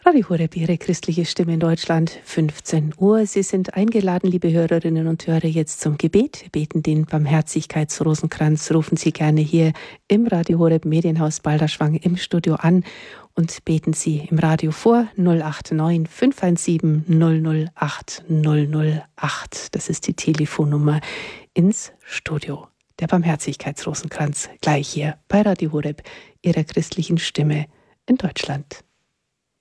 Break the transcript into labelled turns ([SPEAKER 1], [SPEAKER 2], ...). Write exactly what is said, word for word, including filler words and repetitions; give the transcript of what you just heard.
[SPEAKER 1] Radio Horeb, Ihre christliche Stimme in Deutschland, fünfzehn Uhr. Sie sind eingeladen, liebe Hörerinnen und Hörer, jetzt zum Gebet. Wir beten den Barmherzigkeitsrosenkranz. Rufen Sie gerne hier im Radio Horeb Medienhaus Balderschwang im Studio an und beten Sie im Radio vor null acht neun fünf eins sieben null null acht null null acht. Das ist die Telefonnummer ins Studio. Der Barmherzigkeitsrosenkranz gleich hier bei Radio Horeb, Ihrer christlichen Stimme in Deutschland.